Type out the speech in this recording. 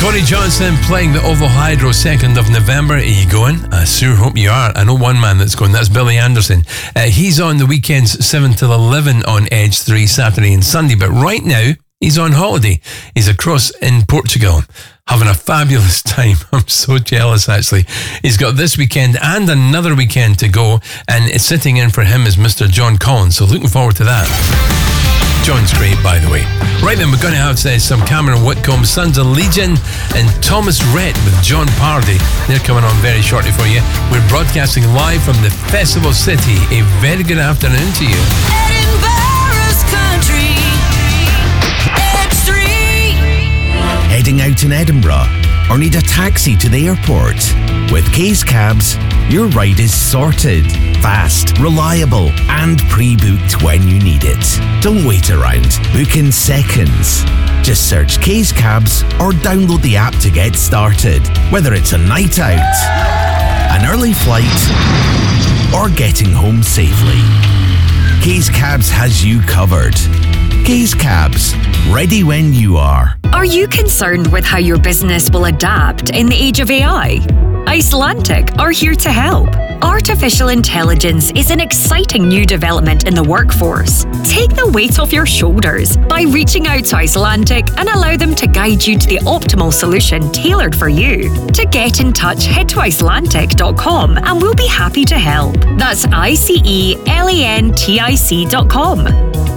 Corey Johnson playing the OVO Hydro 2nd of November. Are you going? I sure hope you are. I know one man that's going. That's Billy Anderson. He's on the weekends 7 till 11 on Edge 3, Saturday and Sunday. But right now, he's on holiday. He's across in Portugal, having a fabulous time. I'm so jealous, actually. He's got this weekend and another weekend to go. And sitting in for him is Mr. John Collins. So looking forward to that. John's great, by the way. Right then, we're going to have some Cameron Whitcomb, Sons of Legion, and Thomas Rhett with John Pardy. They're coming on very shortly for you. We're broadcasting live from the Festival City. A very good afternoon to you. Edinburgh's country, Edge 3. Heading out in Edinburgh or need a taxi to the airport? With Kay's Cabs, your ride is sorted, fast, reliable, and pre-booked when you need it. Don't wait around. Book in seconds. Just search Kay's Cabs or download the app to get started. Whether it's a night out, an early flight, or getting home safely, Kay's Cabs has you covered. Kay's Cabs, ready when you are. Are you concerned with how your business will adapt in the age of AI? Icelantic are here to help. Artificial intelligence is an exciting new development in the workforce. Take the weight off your shoulders by reaching out to Icelantic and allow them to guide you to the optimal solution tailored for you. To get in touch, head to Icelantic.com and we'll be happy to help. That's ICELANTIC.com.